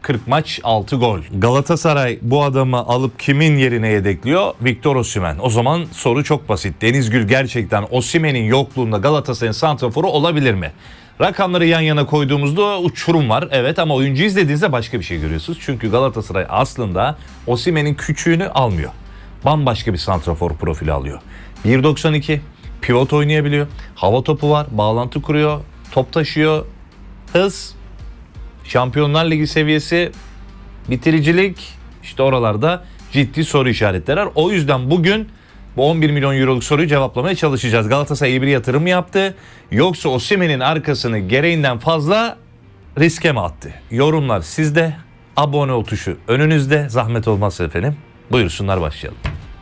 40 maç 6 gol. Galatasaray bu adamı alıp kimin yerine yedekliyor? Victor Osimhen. O zaman soru çok basit. Denizgül gerçekten Osimhen'in yokluğunda Galatasaray'ın santraforu olabilir mi? Rakamları yan yana koyduğumuzda uçurum var. Evet, ama oyuncu izlediğinizde başka bir şey görüyorsunuz. Çünkü Galatasaray aslında Osimhen'in küçüğünü almıyor. Bambaşka bir santrafor profili alıyor. 1.92, pivot oynayabiliyor. Hava topu var, bağlantı kuruyor, top taşıyor, hız, Şampiyonlar Ligi seviyesi, bitiricilik, işte oralarda ciddi soru işaretleri var. O yüzden bugün bu 11 milyon euroluk soruyu cevaplamaya çalışacağız. Galatasaray iyi bir yatırım mı yaptı? Yoksa Osimhen'in arkasını gereğinden fazla riske mi attı? Yorumlar sizde. Abone ol tuşu önünüzde. Zahmet olmazsa efendim. Buyursunlar, başlayalım.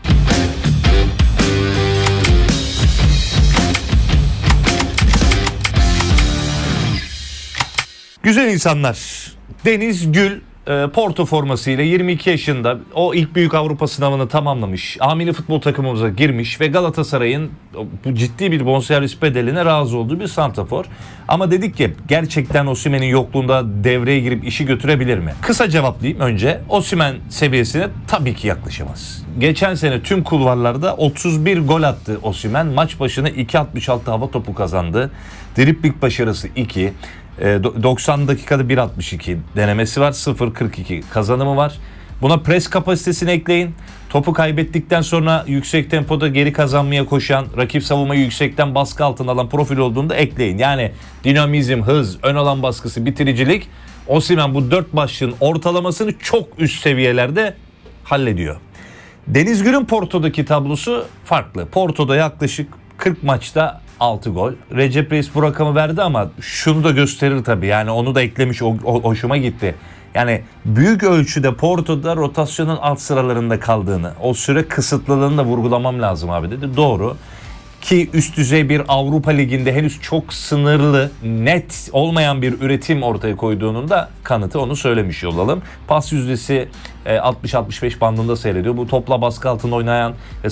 Güzel insanlar. Deniz Gül Porto formasıyla 22 yaşında o ilk büyük Avrupa sınavını tamamlamış. A milli futbol takımımıza girmiş ve Galatasaray'ın bu ciddi bir bonservis bedeline razı olduğu bir santrafor. Ama dedik ki gerçekten Osimhen'in yokluğunda devreye girip işi götürebilir mi? Kısa cevaplayayım önce. Osimhen seviyesine tabii ki yaklaşamaz. Geçen sene tüm kulvarlarda 31 gol attı Osimhen. Maç başına 2.66 hava topu kazandı. Dribling başarısı 2. 90 dakikada 1.62 denemesi var. 0.42 kazanımı var. Buna pres kapasitesini ekleyin. Topu kaybettikten sonra yüksek tempoda geri kazanmaya koşan, rakip savunmayı yüksekten baskı altına alan profil olduğunda ekleyin. Yani dinamizm, hız, ön alan baskısı, bitiricilik. Osimhen bu 4 başlığın ortalamasını çok üst seviyelerde hallediyor. Denizgül'ün Porto'daki tablosu farklı. Porto'da yaklaşık 40 maçta 6 gol. Recep Reis bu rakamı verdi ama şunu da gösterir tabii. Yani onu da eklemiş, hoşuma gitti. Yani büyük ölçüde Porto'da rotasyonun alt sıralarında kaldığını, o süre kısıtlılığını da vurgulamam lazım abi dedi. Doğru. Ki üst düzey bir Avrupa Ligi'nde henüz çok sınırlı, net olmayan bir üretim ortaya koyduğunun da kanıtı, onu söylemiş olalım. Pas yüzdesi 60-65 bandında seyrediyor. Bu topla baskı altında oynayan,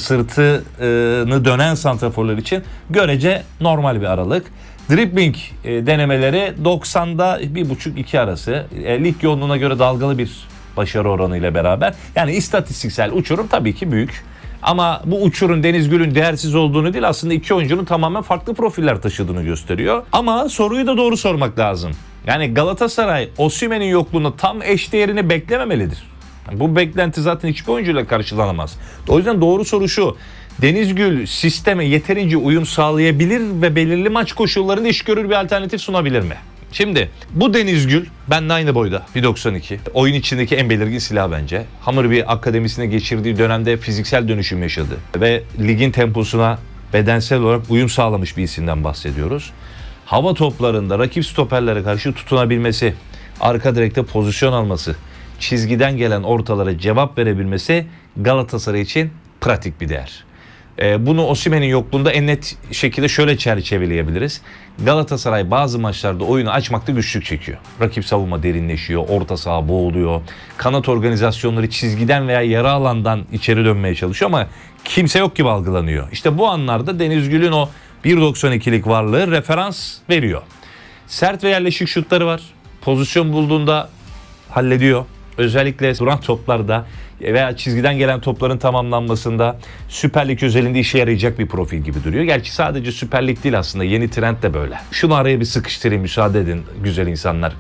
sırtını dönen santraforlar için görece normal bir aralık. Dribbling denemeleri 90'da 1.5-2 arası. Lig yoğunluğuna göre dalgalı bir başarı oranı ile beraber. Yani istatistiksel uçurum tabii ki büyük. Ama bu uçurum Denizgül'ün değersiz olduğunu değil, aslında iki oyuncunun tamamen farklı profiller taşıdığını gösteriyor. Ama soruyu da doğru sormak lazım. Yani Galatasaray Osimhen'in yokluğunda tam eşdeğerini beklememelidir. Bu beklenti zaten hiçbir oyuncuyla karşılanamaz. O yüzden doğru soru şu: Denizgül sisteme yeterince uyum sağlayabilir ve belirli maç koşullarında iş görür bir alternatif sunabilir mi? Şimdi bu Denizgül benimle aynı boyda, 1.92. Oyun içindeki en belirgin silah bence. Hammarby akademisine geçirdiği dönemde fiziksel dönüşüm yaşadı. Ve ligin temposuna bedensel olarak uyum sağlamış bir isimden bahsediyoruz. Hava toplarında rakip stoperlere karşı tutunabilmesi, arka direkte pozisyon alması, çizgiden gelen ortalara cevap verebilmesi Galatasaray için pratik bir değer. Bunu Osimhen'in yokluğunda en net şekilde şöyle çerçeveleyebiliriz. Galatasaray bazı maçlarda oyunu açmakta güçlük çekiyor. Rakip savunma derinleşiyor, orta saha boğuluyor. Kanat organizasyonları çizgiden veya yarı alandan içeri dönmeye çalışıyor ama kimse yok gibi algılanıyor. İşte bu anlarda Denizgül'ün o 1.92'lik varlığı referans veriyor. Sert ve yerleşik şutları var. Pozisyon bulduğunda hallediyor. Özellikle duran toplarda veya çizgiden gelen topların tamamlanmasında Süper Lig özelinde işe yarayacak bir profil gibi duruyor. Gerçi sadece Süper Lig değil, aslında yeni trend de böyle. Şunu araya bir sıkıştırayım, müsaade edin güzel insanlar.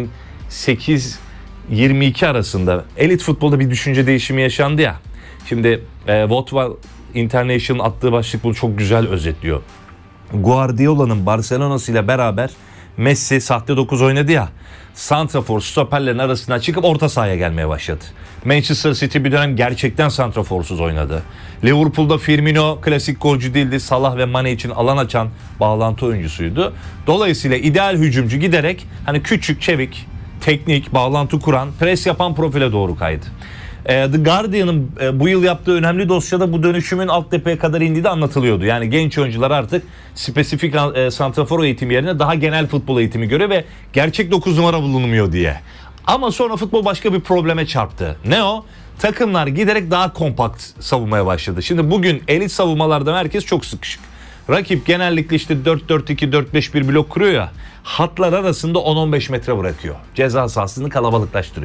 2008-22 arasında elit futbolda bir düşünce değişimi yaşandı ya. Şimdi Votval International attığı başlık bunu çok güzel özetliyor. Guardiola'nın Barcelona'sıyla beraber Messi sahte 9 oynadı ya. Santrafor stoperlerin arasına çıkıp orta sahaya gelmeye başladı. Manchester City bir dönem gerçekten santraforsuz oynadı. Liverpool'da Firmino klasik golcü değildi. Salah ve Mane için alan açan bağlantı oyuncusuydu. Dolayısıyla ideal hücumcu giderek hani küçük, çevik, teknik, bağlantı kuran, pres yapan profile doğru kaydı. The Guardian'ın bu yıl yaptığı önemli dosyada bu dönüşümün alt tepeye kadar indiği de anlatılıyordu. Yani genç oyuncular artık spesifik santrafor eğitimi yerine daha genel futbol eğitimi görüyor ve gerçek 9 numara bulunmuyor diye. Ama sonra futbol başka bir probleme çarptı. Ne o? Takımlar giderek daha kompakt savunmaya başladı. Şimdi bugün elit savunmalarda merkez çok sıkışık. Rakip genellikle işte 4-4-2, 4-5-1 blok kuruyor ya. Hatlar arasında 10-15 metre bırakıyor. Ceza sahasını kalabalıklaştırıyor.